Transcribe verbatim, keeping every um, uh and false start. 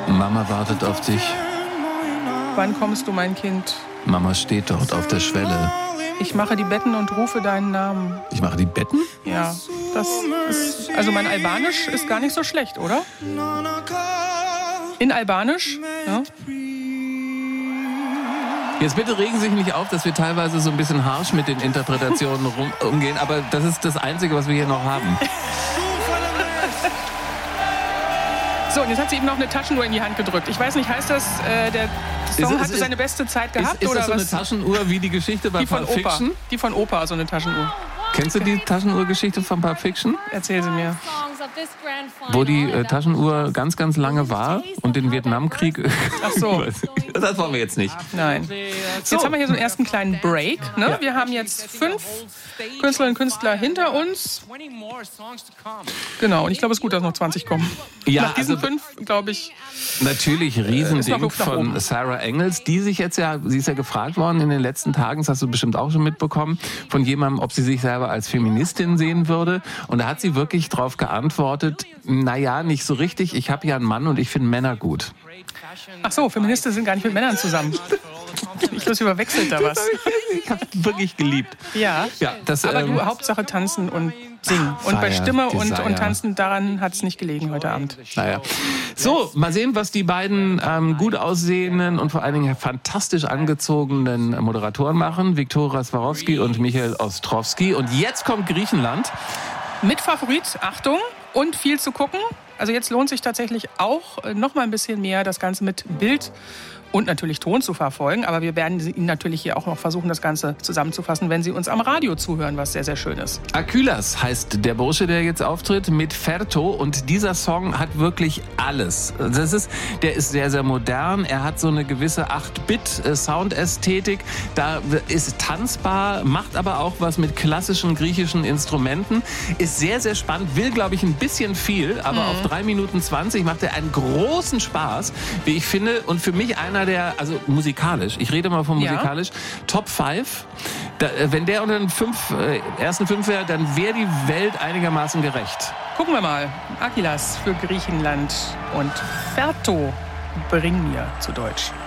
Mama wartet auf dich. Wann kommst du, mein Kind? Mama steht dort auf der Schwelle. Ich mache die Betten und rufe deinen Namen. Ich mache die Betten? Ja, das ist... Also mein Albanisch ist gar nicht so schlecht, oder? In Albanisch? Ja. Jetzt bitte regen Sie sich nicht auf, dass wir teilweise so ein bisschen harsch mit den Interpretationen rum, umgehen, aber das ist das Einzige, was wir hier noch haben. So, und jetzt hat sie ihm noch eine Taschenuhr in die Hand gedrückt. Ich weiß nicht, heißt das, äh, der Song ist, hatte ist, seine beste Zeit gehabt? Ist, ist oder das so was? eine Taschenuhr wie die Geschichte bei Die von Pulp Opa. Fiction? Die von Opa, so eine Taschenuhr. Kennst du die Taschenuhr-Geschichte von Pulp Fiction? Erzähl sie mir. Wo die äh, Taschenuhr ganz, ganz lange war und den Vietnamkrieg... Ach so. Das wollen wir jetzt nicht. Nein. Jetzt haben wir hier so einen ersten kleinen Break. Ne? Ja. Wir haben jetzt fünf Künstlerinnen und Künstler hinter uns. Genau, und ich glaube, es ist gut, dass noch zwanzig kommen. Ja, Nach diesen also, fünf, glaube ich... Natürlich Riesending ist noch Luft nach von oben. Sarah Engels, die sich jetzt ja, sie ist ja gefragt worden in den letzten Tagen, das hast du bestimmt auch schon mitbekommen, von jemandem, ob sie sich selber als Feministin sehen würde. Und da hat sie wirklich drauf geantwortet, naja, nicht so richtig, ich habe ja einen Mann und ich finde Männer gut. Ach so, Feministen sind gar nicht mit Männern zusammen. Ich glaube, überwechselt da was. Ich habe wirklich geliebt. Ja, Ja, das, aber ähm, du, Hauptsache tanzen und singen. Und bei Fire, Stimme und, Desire. und Tanzen, daran hat es nicht gelegen heute Abend. Naja. So, mal sehen, was die beiden ähm, gut aussehenden und vor allen Dingen fantastisch angezogenen Moderatoren machen. Viktoria Swarovski und Michael Ostrowski. Und jetzt kommt Griechenland. Mit Favorit, Achtung, und viel zu gucken. Also jetzt lohnt sich tatsächlich auch äh, noch mal ein bisschen mehr, das Ganze mit Bild und natürlich Ton zu verfolgen. Aber wir werden Ihnen natürlich hier auch noch versuchen, das Ganze zusammenzufassen, wenn Sie uns am Radio zuhören, was sehr, sehr schön ist. Akylas heißt der Bursche, der jetzt auftritt, mit Ferto. Und dieser Song hat wirklich alles. Das ist, der ist sehr, sehr modern. Er hat so eine gewisse acht Bit Soundästhetik. Da ist tanzbar, macht aber auch was mit klassischen griechischen Instrumenten. Ist sehr, sehr spannend. Will, glaube ich, ein bisschen viel. Aber mhm. auf drei Minuten zwanzig macht er einen großen Spaß, wie ich finde. Und für mich einer der, also musikalisch, ich rede mal von musikalisch, ja. Top fünf. Da, wenn der unter den fünf, äh, ersten fünf wäre, dann wäre die Welt einigermaßen gerecht. Gucken wir mal. Akylas für Griechenland und Ferto, bring mir zu Deutsch.